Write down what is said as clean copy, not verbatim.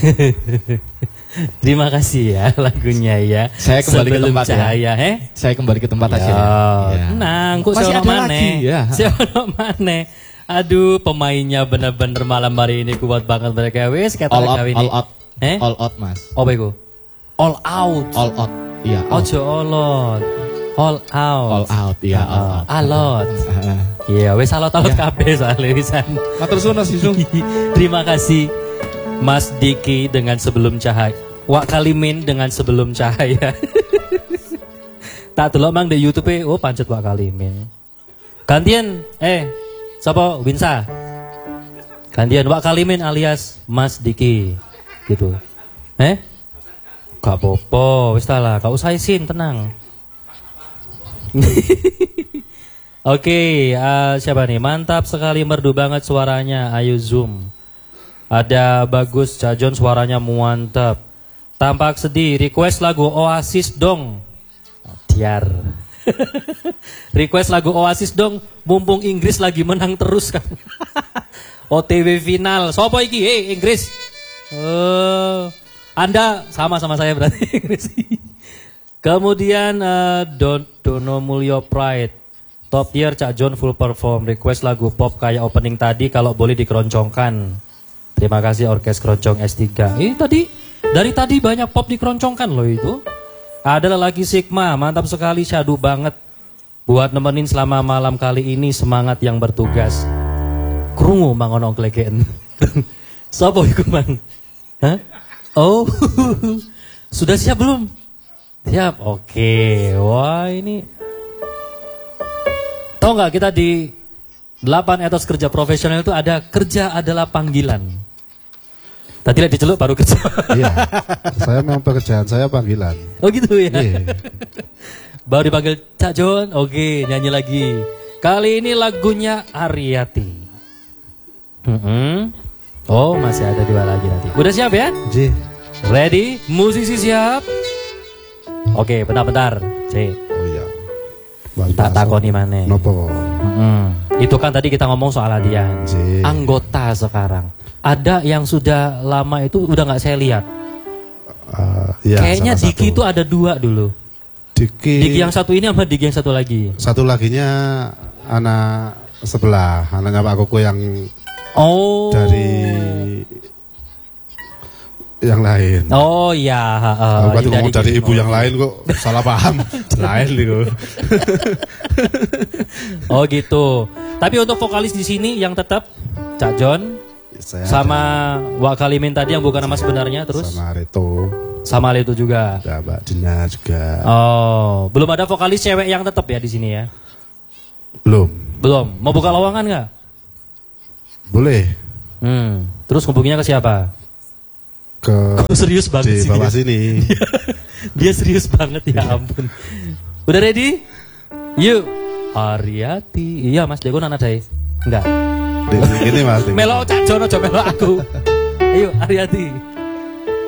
Terima kasih ya lagunya ya. Saya kembali ke tempat cahaya, ya. Saya kembali ke tempat aja. Ya. Tenang, kok saya mana? Saya mana? Aduh, pemainnya bener-bener malam hari ini kuat banget mereka. Wes kata kawin ini. All out, Mas. Apa itu? All out. All out. Iya. Ojo all out. All out. All out, iya. All out. Iya, wes alot-alot kabeh soalnya wisan. Matur suwun Mas Yusuf. Terima kasih Mas Diki dengan Sebelum Cahaya. Wak Kalimin dengan Sebelum Cahaya. Tak delok mang di YouTube oh pancet Wak Kalimin. Gantian sapa Winsa? Gantian Wak Kalimin alias Mas Diki. Gitu. Gak apa-apa, wis lah, gak usah isin, tenang. Oke, siapa nih? Mantap sekali, merdu banget suaranya. Ayo zoom. Ada Bagus Cajon, suaranya mantap. Tampak sedih, request lagu Oasis dong. Tiar. Request lagu Oasis dong, mumpung Inggris lagi menang terus kan. OTW final. Sopo iki? Inggris. Anda sama saya berarti Inggris. Kemudian Dono Mulyo Pride. Top tier Cak John full perform. Request lagu pop kayak opening tadi kalau boleh dikeroncongkan. Terima kasih Orkes Keroncong S3. Dari tadi banyak pop dikeroncongkan loh itu. Ada lelaki Sigma, mantap sekali, syadu banget. Buat nemenin selama malam kali ini, semangat yang bertugas. Krungu mangono kleken. Sopo iku mang? Hah? Oh. Sudah siap belum? Siap. Oke. Wah, ini tahu nggak kita di 8 etos kerja profesional itu ada kerja adalah panggilan. Tadi tidak diceluk baru kerja. Iya. Saya memang pekerjaan saya panggilan. Oh gitu ya. Iya. Baru dipanggil Cak John, oke, nyanyi lagi. Kali ini lagunya Ariati. Oh, masih ada 2 lagi nanti. Udah siap ya? J. Ready? Musisi siap? Oke, bentar-bentar. C. Oh iya. Tak takoni mana? Nopo. Itu kan tadi kita ngomong soal Adian. J. Anggota sekarang. Ada yang sudah lama itu udah nggak saya lihat. Ya, kayaknya Diki itu ada 2 dulu. Diki yang satu ini sama Diki yang satu lagi. Satu laginya anak sebelah, anaknya Pak Koko yang dari yang lain. Oh iya. Berarti ngomong dari ibu yang lain kok salah paham. Lain gitu. Oh gitu. Tapi untuk vokalis di sini yang tetap Cak John sama Wak Kalimin tadi yang bukan nama sebenarnya terus. Sama Reto. Sama Leto juga. Ya, Mbak Dina juga. Oh, belum ada vokalis cewek yang tetap ya di sini ya? Belum. Mau buka lowongan nggak? Boleh. Terus hubunginya ke siapa? Kok serius banget di bawah sini. Dia serius banget ya ampun. Udah ready? Yuk. Ariati. Iya Mas Deko anak saya. Enggak. Ini Mas. Melo Cak Jono, melo aku. Ayo Ariati.